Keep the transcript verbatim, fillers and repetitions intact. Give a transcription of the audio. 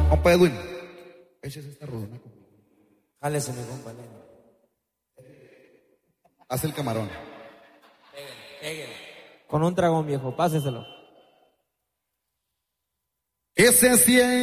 Compa Edwin, échese esta rodona. Jálese, mi compa. Haz el camarón. Pégale, pégale. Con un dragón, viejo, páseselo. Que se siente